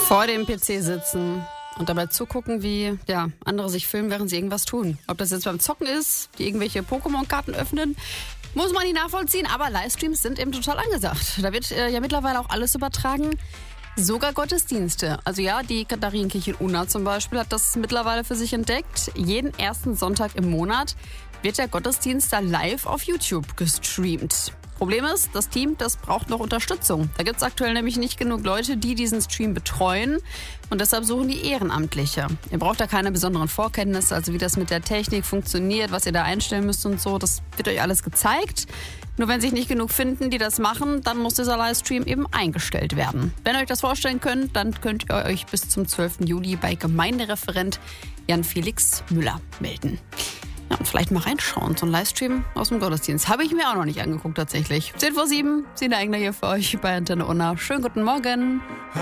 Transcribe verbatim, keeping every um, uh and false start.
Vor dem P C sitzen und dabei zugucken, wie ja, andere sich filmen, während sie irgendwas tun. Ob das jetzt beim Zocken ist, die irgendwelche Pokémon-Karten öffnen, muss man nicht nachvollziehen, aber Livestreams sind eben total angesagt. Da wird äh, ja mittlerweile auch alles übertragen, sogar Gottesdienste. Also ja, die Katharinenkirche in Unna zum Beispiel hat das mittlerweile für sich entdeckt. Jeden ersten Sonntag im Monat wird der Gottesdienst da live auf YouTube gestreamt. Problem ist, das Team, das braucht noch Unterstützung. Da gibt es aktuell nämlich nicht genug Leute, die diesen Stream betreuen. Und deshalb suchen die Ehrenamtliche. Ihr braucht da keine besonderen Vorkenntnisse, also wie das mit der Technik funktioniert, was ihr da einstellen müsst und so. Das wird euch alles gezeigt. Nur wenn sich nicht genug finden, die das machen, dann muss dieser Livestream eben eingestellt werden. Wenn ihr euch das vorstellen könnt, dann könnt ihr euch bis zum zwölften Juli bei Gemeindereferent Jan Felix Müller melden. Ja, und vielleicht mal reinschauen, so ein Livestream aus dem Gottesdienst. Habe ich mir auch noch nicht angeguckt tatsächlich. zehn vor sieben, Sina Engler hier für euch bei Antenne Unna. Schönen guten Morgen.